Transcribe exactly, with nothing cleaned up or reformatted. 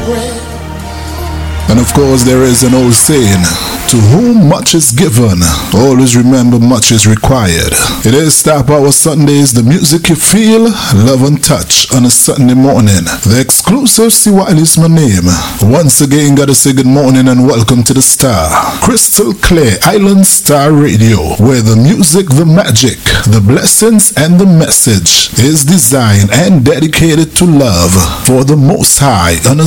And of course there is an old saying, to whom much is given, always remember much is required. It is Star Power Sundays, the music you feel, love and touch on a Sunday morning. The exclusive C Wiley is my name. Once again gotta say good morning and welcome to the Star. Crystal Clear Island Star Radio, where the music, the magic, the blessings and the message is designed and dedicated to love for the Most High on a